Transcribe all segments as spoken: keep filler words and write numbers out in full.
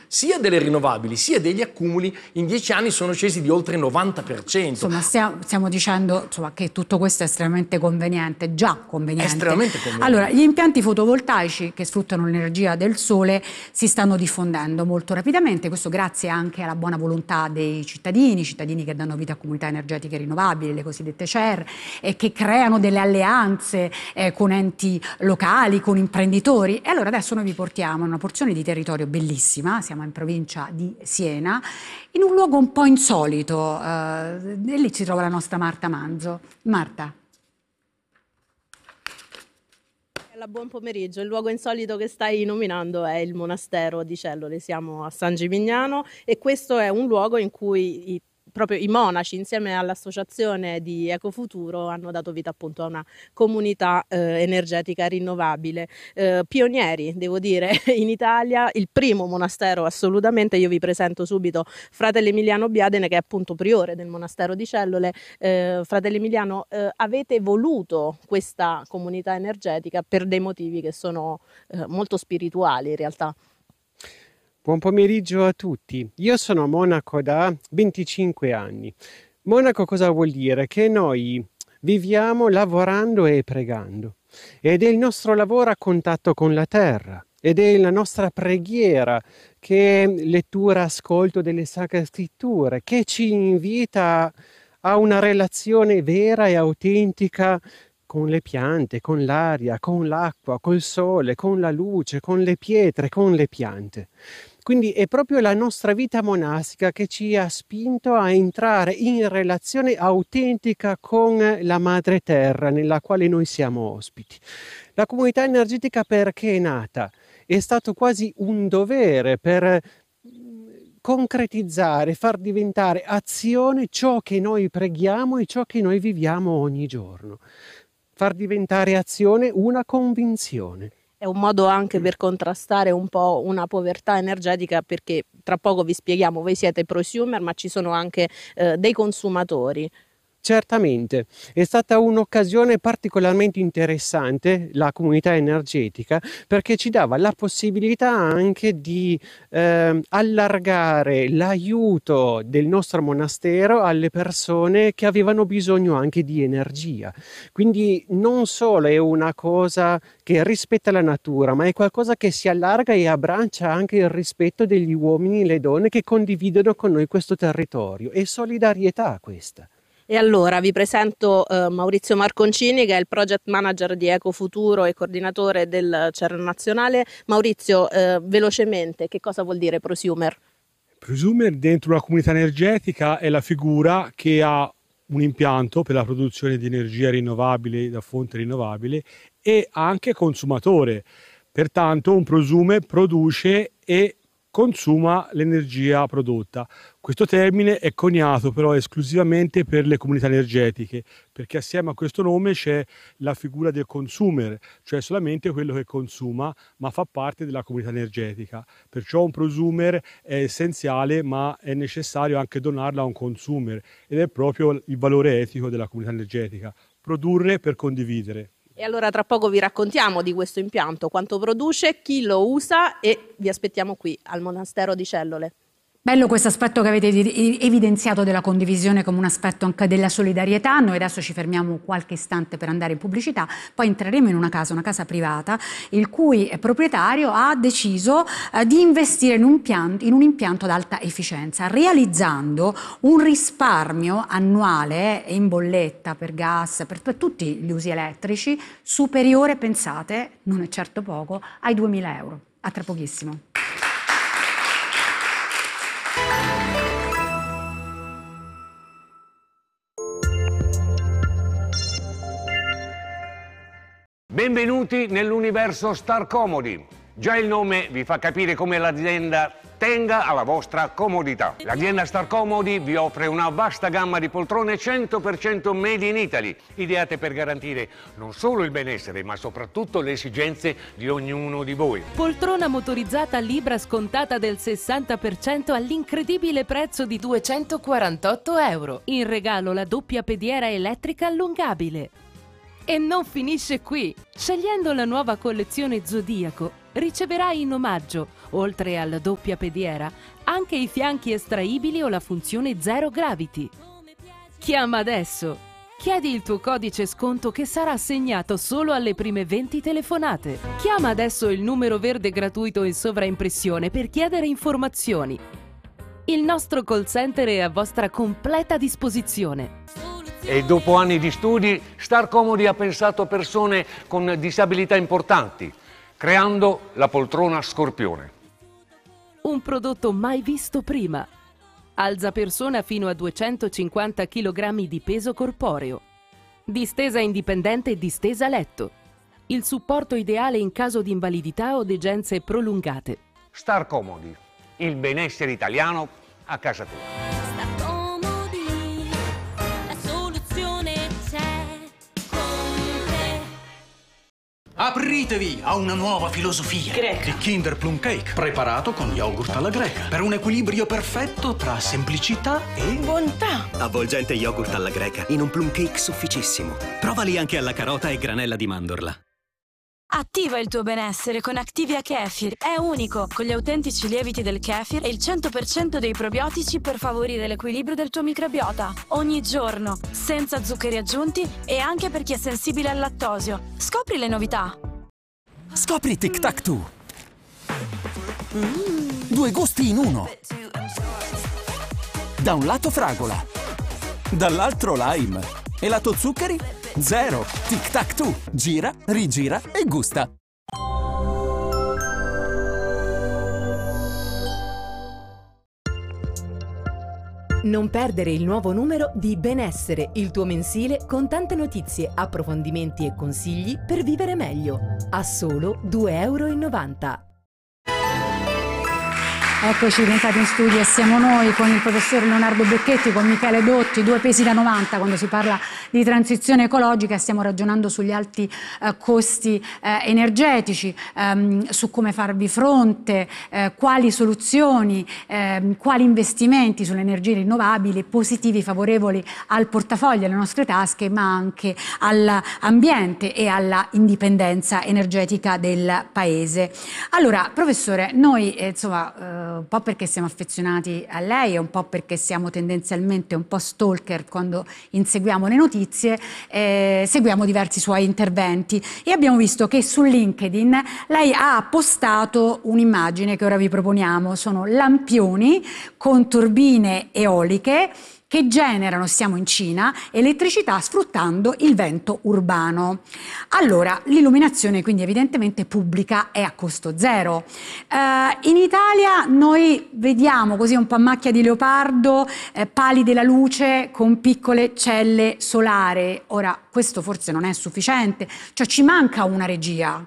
sia delle rinnovabili sia degli accumuli in dieci anni sono scesi di oltre il novanta per cento. Insomma, stiamo, stiamo dicendo insomma, che tutto questo è estremamente conveniente, già conveniente. Estremamente conveniente. Allora, gli impianti fotovoltaici che sfruttano l'energia del sole si stanno diffondendo molto rapidamente, questo grazie anche alla buona volontà dei cittadini, cittadini che danno vita a comunità energetiche rinnovabili, le cosiddette C E R, e che creano delle alleanze eh, con enti locali, con imprenditori. E allora adesso noi vi portiamo in una porzione di territorio bellissima, siamo in provincia di Siena, in un luogo un po' insolito, eh, e lì si trova la nostra Marta Manzo. Marta. Buon pomeriggio, il luogo insolito che stai nominando è il monastero di Cellole, siamo a San Gimignano e questo è un luogo in cui i proprio i monaci insieme all'associazione di Ecofuturo hanno dato vita appunto a una comunità eh, energetica rinnovabile, eh, pionieri devo dire in Italia, il primo monastero assolutamente. Io vi presento subito fratello Emiliano Biadene, che è appunto priore del monastero di Cellole. eh, fratello Emiliano, eh, avete voluto questa comunità energetica per dei motivi che sono eh, molto spirituali in realtà. Buon pomeriggio a tutti. Io sono monaco da venticinque anni. Monaco cosa vuol dire? Che noi viviamo lavorando e pregando. Ed è il nostro lavoro a contatto con la terra. Ed è la nostra preghiera, che è lettura, ascolto delle Sacre Scritture, che ci invita a una relazione vera e autentica con le piante, con l'aria, con l'acqua, col sole, con la luce, con le pietre, con le piante. Quindi è proprio la nostra vita monastica che ci ha spinto a entrare in relazione autentica con la madre terra nella quale noi siamo ospiti. La comunità energetica perché è nata? È stato quasi un dovere per concretizzare, far diventare azione ciò che noi preghiamo e ciò che noi viviamo ogni giorno. Far diventare azione una convinzione. È un modo anche per contrastare un po' una povertà energetica, perché tra poco vi spieghiamo, voi siete prosumer ma ci sono anche eh, dei consumatori. Certamente, è stata un'occasione particolarmente interessante la comunità energetica, perché ci dava la possibilità anche di eh, allargare l'aiuto del nostro monastero alle persone che avevano bisogno anche di energia. Quindi non solo è una cosa che rispetta la natura, ma è qualcosa che si allarga e abbraccia anche il rispetto degli uomini e le donne che condividono con noi questo territorio. È solidarietà questa. E allora vi presento eh, Maurizio Marconcini, che è il project manager di Ecofuturo e coordinatore del C E R nazionale. Maurizio, eh, velocemente, che cosa vuol dire prosumer? Prosumer dentro una comunità energetica è la figura che ha un impianto per la produzione di energia rinnovabile da fonte rinnovabile e anche consumatore. Pertanto un prosumer produce e consuma l'energia prodotta. Questo termine è coniato però esclusivamente per le comunità energetiche, perché assieme a questo nome c'è la figura del consumer, cioè solamente quello che consuma ma fa parte della comunità energetica. Perciò un prosumer è essenziale, ma è necessario anche donarlo a un consumer, ed è proprio il valore etico della comunità energetica: produrre per condividere. E allora tra poco vi raccontiamo di questo impianto, quanto produce, chi lo usa, e vi aspettiamo qui al monastero di Cellole. Bello questo aspetto che avete evidenziato della condivisione come un aspetto anche della solidarietà. Noi adesso ci fermiamo qualche istante per andare in pubblicità, poi entreremo in una casa, una casa privata, il cui proprietario ha deciso eh, di investire in un, pianto, in un impianto ad alta efficienza, realizzando un risparmio annuale in bolletta per gas, per, per tutti gli usi elettrici, superiore, pensate, non è certo poco, ai duemila euro. A tra pochissimo. Benvenuti nell'universo Star Comodi. Già il nome vi fa capire come l'azienda tenga alla vostra comodità. L'azienda Star Comodi vi offre una vasta gamma di poltrone cento per cento made in Italy, ideate per garantire non solo il benessere, ma soprattutto le esigenze di ognuno di voi. Poltrona motorizzata Libra scontata del sessanta per cento all'incredibile prezzo di duecentoquarantotto euro. In regalo la doppia pediera elettrica allungabile. E non finisce qui! Scegliendo la nuova collezione Zodiaco riceverai in omaggio oltre al doppia pediera, anche i fianchi estraibili o la funzione Zero Gravity. Chiama adesso! Chiedi il tuo codice sconto che sarà assegnato solo alle prime venti telefonate. Chiama adesso il numero verde gratuito in sovraimpressione per chiedere informazioni. Il nostro call center è a vostra completa disposizione. E dopo anni di studi, Star Comodi ha pensato a persone con disabilità importanti, creando la poltrona Scorpione. Un prodotto mai visto prima. Alza persona fino a duecentocinquanta chilogrammi di peso corporeo. Distesa indipendente e distesa letto. Il supporto ideale in caso di invalidità o degenze prolungate. Star Comodi, il benessere italiano a casa tua. Apritevi a una nuova filosofia greca. Il Kinder Plum Cake, preparato con yogurt alla greca, per un equilibrio perfetto tra semplicità e bontà. Avvolgente yogurt alla greca in un plum cake sufficissimo. Provali anche alla carota e granella di mandorla. Attiva il tuo benessere con Activia Kefir. È unico, con gli autentici lieviti del kefir e il cento per cento dei probiotici per favorire l'equilibrio del tuo microbiota. Ogni giorno, senza zuccheri aggiunti e anche per chi è sensibile al lattosio. Scopri le novità. Scopri Tic Tac Two. Mm. Due gusti in uno. Da un lato fragola, dall'altro lime. E lato zuccheri? Zero. Tic Tac Two. Gira, rigira e gusta. Non perdere il nuovo numero di Benessere, il tuo mensile con tante notizie, approfondimenti e consigli per vivere meglio. A solo due e novanta euro. Eccoci rientrati in studio e siamo noi con il professor Leonardo Becchetti, con Michele Dotti, due pesi da novanta quando si parla di transizione ecologica. Stiamo ragionando sugli alti eh, costi eh, energetici, ehm, su come farvi fronte, eh, quali soluzioni, eh, quali investimenti sulle energie rinnovabili positivi, favorevoli al portafoglio, alle nostre tasche, ma anche all'ambiente e alla indipendenza energetica del paese. Allora, professore, noi eh, insomma... Eh, un po' perché siamo affezionati a lei e un po' perché siamo tendenzialmente un po' stalker quando inseguiamo le notizie, eh, seguiamo diversi suoi interventi e abbiamo visto che su LinkedIn lei ha postato un'immagine che ora vi proponiamo. Sono lampioni con turbine eoliche che generano, siamo in Cina, elettricità sfruttando il vento urbano. Allora, l'illuminazione quindi evidentemente pubblica è a costo zero. Eh, in Italia noi vediamo così un po' a macchia di leopardo eh, pali della luce con piccole celle solari. Ora, questo forse non è sufficiente, cioè ci manca una regia.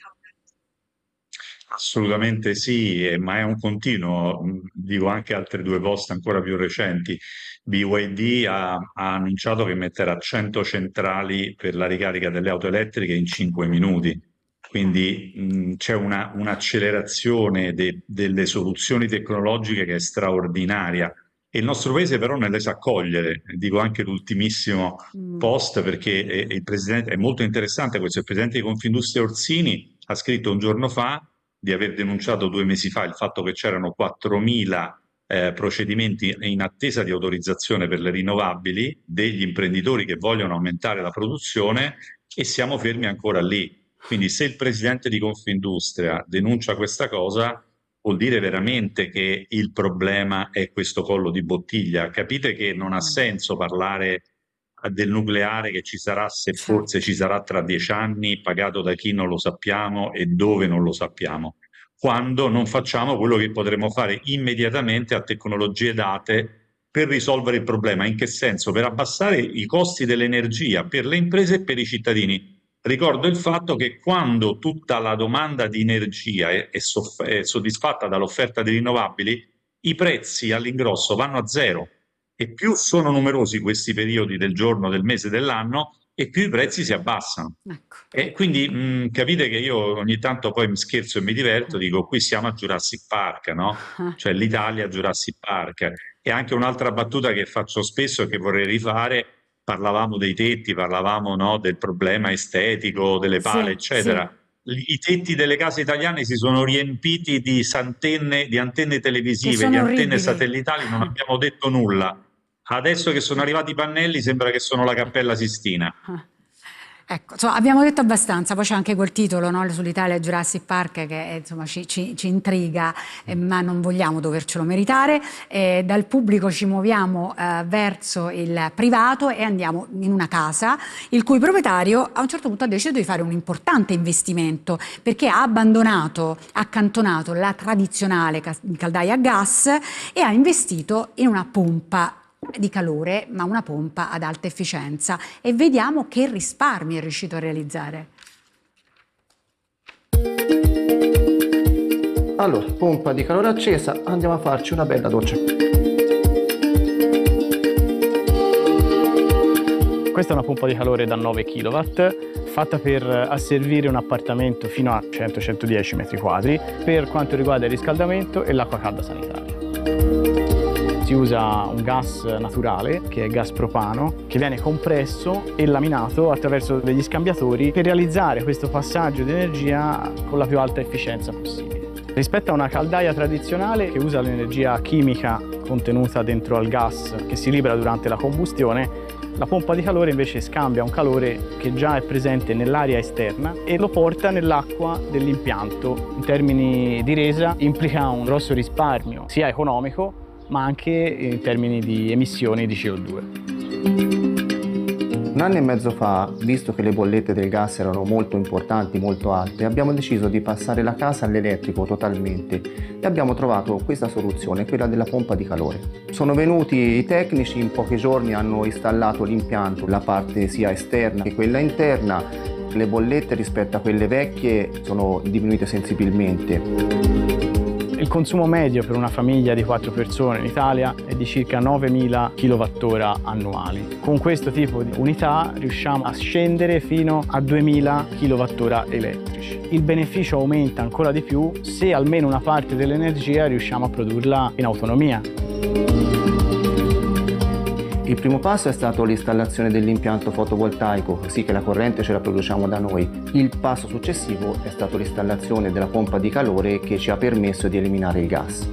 Assolutamente sì, eh, ma è un continuo, mh, dico anche altre due poste ancora più recenti. B Y D ha, ha annunciato che metterà cento centrali per la ricarica delle auto elettriche in cinque minuti, quindi mh, c'è una, un'accelerazione de, delle soluzioni tecnologiche che è straordinaria e il nostro paese però ne le sa cogliere. Dico anche l'ultimissimo mm. post perché è, il presidente, è molto interessante questo, il presidente di Confindustria Orsini ha scritto un giorno fa di aver denunciato due mesi fa il fatto che c'erano quattromila eh, procedimenti in attesa di autorizzazione per le rinnovabili degli imprenditori che vogliono aumentare la produzione e siamo fermi ancora lì. Quindi se il presidente di Confindustria denuncia questa cosa vuol dire veramente che il problema è questo collo di bottiglia. Capite che non ha senso parlare del nucleare che ci sarà, se forse ci sarà tra dieci anni, pagato da chi non lo sappiamo e dove non lo sappiamo, quando non facciamo quello che potremmo fare immediatamente a tecnologie date per risolvere il problema. In che senso? Per abbassare i costi dell'energia per le imprese e per i cittadini. Ricordo il fatto che quando tutta la domanda di energia è, è, soff- è soddisfatta dall'offerta di rinnovabili, i prezzi all'ingrosso vanno a zero. E più sono numerosi questi periodi del giorno, del mese, dell'anno, e più i prezzi si abbassano. Ecco. E quindi mh, capite che io ogni tanto poi mi scherzo e mi diverto, dico qui siamo a Jurassic Park, no? Cioè l'Italia a Jurassic Park. E anche un'altra battuta che faccio spesso e che vorrei rifare, parlavamo dei tetti, parlavamo no, del problema estetico, delle pale, sì, eccetera. Sì. i tetti delle case italiane si sono riempiti di antenne, di antenne televisive, di antenne orribili. satellitali, non abbiamo detto nulla. Adesso che sono arrivati i pannelli sembra che sono la Cappella Sistina. Ecco, insomma, abbiamo detto abbastanza, poi c'è anche quel titolo, no, sull'Italia Jurassic Park che insomma, ci, ci, ci intriga, eh, ma non vogliamo dovercelo meritare. Eh, dal pubblico ci muoviamo eh, verso il privato e andiamo in una casa il cui proprietario a un certo punto ha deciso di fare un importante investimento perché ha abbandonato, accantonato la tradizionale caldaia a gas e ha investito in una pompa di calore, ma una pompa ad alta efficienza, e vediamo che risparmi è riuscito a realizzare. Allora, pompa di calore accesa, andiamo a farci una bella doccia. Questa è una pompa di calore da nove chilowatt, fatta per asservire un appartamento fino a cento centodieci metri quadri per quanto riguarda il riscaldamento e l'acqua calda sanitaria. Si usa un gas naturale, che è gas propano, che viene compresso e laminato attraverso degli scambiatori per realizzare questo passaggio di energia con la più alta efficienza possibile. Rispetto a una caldaia tradizionale che usa l'energia chimica contenuta dentro al gas che si libera durante la combustione, la pompa di calore invece scambia un calore che già è presente nell'aria esterna e lo porta nell'acqua dell'impianto. In termini di resa implica un grosso risparmio, sia economico, ma anche in termini di emissioni di C O due. Un anno e mezzo fa, visto che le bollette del gas erano molto importanti, molto alte, abbiamo deciso di passare la casa all'elettrico totalmente e abbiamo trovato questa soluzione, quella della pompa di calore. Sono venuti i tecnici, in pochi giorni hanno installato l'impianto, la parte sia esterna che quella interna. Le bollette rispetto a quelle vecchie sono diminuite sensibilmente. Il consumo medio per una famiglia di quattro persone in Italia è di circa novemila kilowattora annuali. Con questo tipo di unità riusciamo a scendere fino a duemila kilowattora elettrici. Il beneficio aumenta ancora di più se almeno una parte dell'energia riusciamo a produrla in autonomia. Il primo passo è stato l'installazione dell'impianto fotovoltaico, così che la corrente ce la produciamo da noi. Il passo successivo è stato l'installazione della pompa di calore che ci ha permesso di eliminare il gas.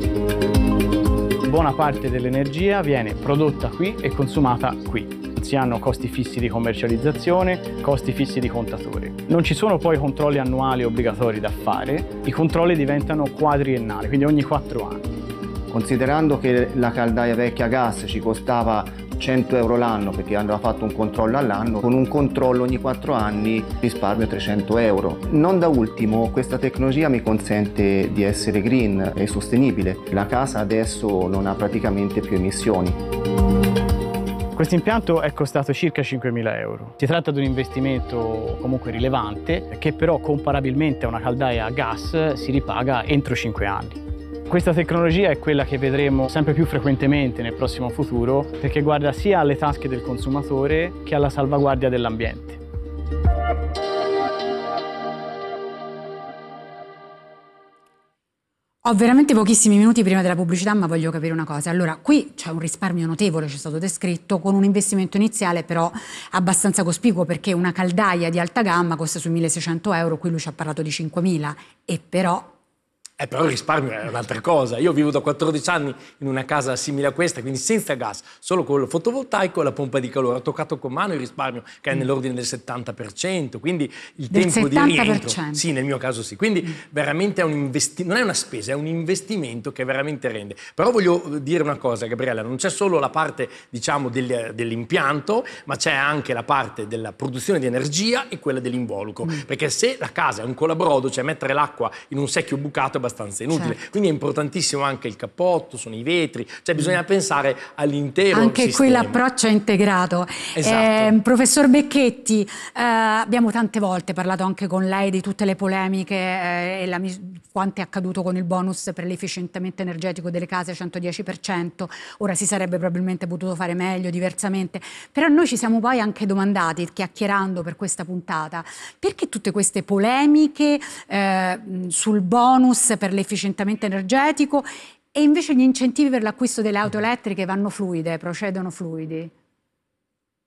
Buona parte dell'energia viene prodotta qui e consumata qui. Si hanno costi fissi di commercializzazione, costi fissi di contatore. Non ci sono poi controlli annuali obbligatori da fare, i controlli diventano quadriennali, quindi ogni quattro anni. Considerando che la caldaia vecchia a gas ci costava cento euro l'anno perché andava fatto un controllo all'anno, con un controllo ogni quattro anni risparmio trecento euro. Non da ultimo, questa tecnologia mi consente di essere green e sostenibile. La casa adesso non ha praticamente più emissioni. Questo impianto è costato circa cinquemila euro. Si tratta di un investimento comunque rilevante che però comparabilmente a una caldaia a gas si ripaga entro cinque anni. Questa tecnologia è quella che vedremo sempre più frequentemente nel prossimo futuro perché guarda sia alle tasche del consumatore che alla salvaguardia dell'ambiente. Ho veramente pochissimi minuti prima della pubblicità, ma voglio capire una cosa. Allora, qui c'è un risparmio notevole, c'è stato descritto, con un investimento iniziale però abbastanza cospicuo perché una caldaia di alta gamma costa sui milleseicento euro, qui lui ci ha parlato di cinquemila e però... Eh, però il risparmio è un'altra cosa. Io vivo da quattordici anni in una casa simile a questa, quindi senza gas, solo con il fotovoltaico e la pompa di calore. Ho toccato con mano il risparmio che è nell'ordine del settanta per cento, quindi il del tempo settanta per cento. di rientro. Sì, nel mio caso sì. Quindi veramente è un investimento, non è una spesa, è un investimento che veramente rende. Però voglio dire una cosa, Gabriella, non c'è solo la parte, diciamo, del, dell'impianto, ma c'è anche la parte della produzione di energia e quella dell'involucro. Mm. Perché se la casa è un colabrodo, cioè mettere l'acqua in un secchio bucato è abbastanza inutile, certo. Quindi è importantissimo anche il cappotto, sono i vetri, cioè bisogna mm. pensare all'intero anche sistema. Qui l'approccio è integrato. Esatto. Eh, professor Becchetti, eh, abbiamo tante volte parlato anche con lei di tutte le polemiche eh, e la, quanto è accaduto con il bonus per l'efficientamento energetico delle case centodieci per cento, ora si sarebbe probabilmente potuto fare meglio, diversamente, però noi ci siamo poi anche domandati, chiacchierando per questa puntata, perché tutte queste polemiche eh, sul bonus per l'efficientamento energetico e invece gli incentivi per l'acquisto delle auto elettriche vanno fluide, procedono fluidi?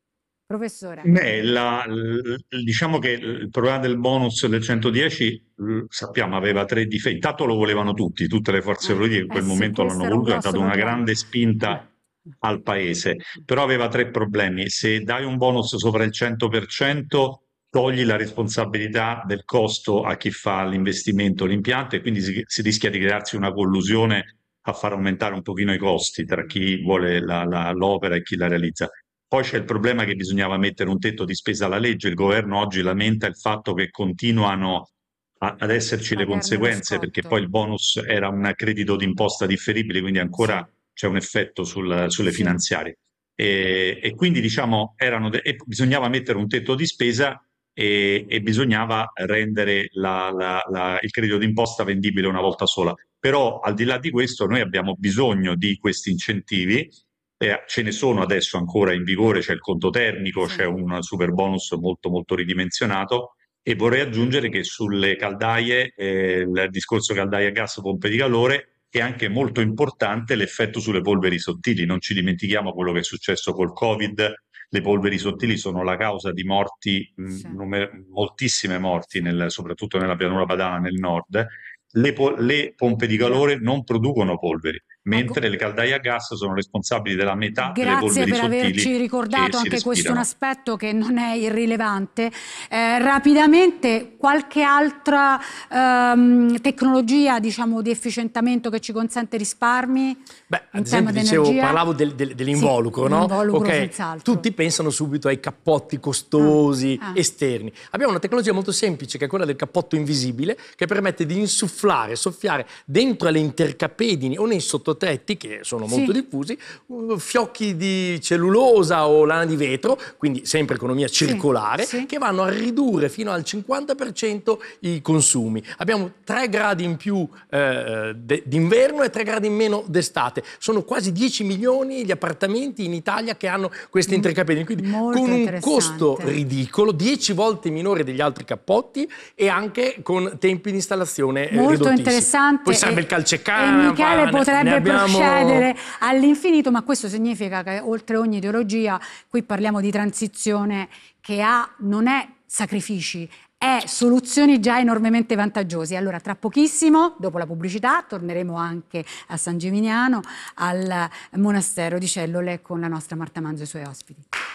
Professore. Beh, la- l- diciamo che il problema del bonus del centodieci, l- sappiamo, aveva tre difetti. Intanto lo volevano tutti, tutte le forze politiche in Eh quel sì, momento questo l'hanno era un voluto, è grosso dato una problema. grande spinta al paese, però aveva tre problemi. Se dai un bonus sopra il cento per cento, togli la responsabilità del costo a chi fa l'investimento, l'impianto, e quindi si, si rischia di crearsi una collusione a far aumentare un pochino i costi tra chi vuole la- la- l'opera e chi la realizza. Poi c'è il problema che bisognava mettere un tetto di spesa alla legge. Il governo oggi lamenta il fatto che continuano a- ad esserci le Pagarne lo conseguenze, perché scotto. poi il bonus era un credito d'imposta differibile, quindi ancora c'è un effetto sul- sulle Sì. finanziarie. E, e quindi diciamo erano de- e bisognava mettere un tetto di spesa e, e bisognava rendere la- la- la- il credito d'imposta vendibile una volta sola. Però al di là di questo noi abbiamo bisogno di questi incentivi. Eh, ce ne sono adesso ancora in vigore, c'è il conto termico, Sì. c'è un super bonus molto molto ridimensionato, e vorrei aggiungere che sulle caldaie, eh, il discorso caldaie a gas, pompe di calore, è anche molto importante l'effetto sulle polveri sottili. Non ci dimentichiamo quello che è successo col Covid. Le polveri sottili sono la causa di morti, mh, numer- moltissime morti, nel- soprattutto nella pianura padana nel nord. Le, po- le pompe di calore non producono polveri, mentre le caldaie a gas sono responsabili della metà delle Grazie polveri per sottili averci che ricordato si anche questo un respirano. aspetto che non è irrilevante. Eh, rapidamente, qualche altra ehm, tecnologia, diciamo, di efficientamento che ci consente risparmi? Beh, in ad esempio, tema di dicevo, energia? parlavo del- del- dell'involucro, Sì, no? l'involucro, Ok, senz'altro. tutti pensano subito ai cappotti costosi, Ah, ah. esterni. Abbiamo una tecnologia molto semplice, che è quella del cappotto invisibile, che permette di insufflare, soffiare dentro alle intercapedini o nei sottotetti, che sono molto Sì. diffusi, uh, fiocchi di cellulosa o lana di vetro, quindi sempre economia circolare, sì. che vanno a ridurre fino al cinquanta per cento i consumi. Abbiamo tre gradi in più eh, de- d'inverno e tre gradi in meno d'estate. Sono quasi dieci milioni gli appartamenti in Italia che hanno queste intercapedini, quindi molto con un interessante. costo ridicolo, dieci volte minore degli altri cappotti, e anche con tempi di installazione eh, Molto ridottissimi. interessante. Poi sarebbe e- il calcecampo. E Michele ne- potrebbe ne abbiamo- procedere all'infinito, ma questo significa che oltre ogni ideologia, qui parliamo di transizione che ha, non è sacrifici, è soluzioni già enormemente vantaggiose. Allora, tra pochissimo, dopo la pubblicità, torneremo anche a San Gimignano, al monastero di Cellole, con la nostra Marta Manzo e i suoi ospiti.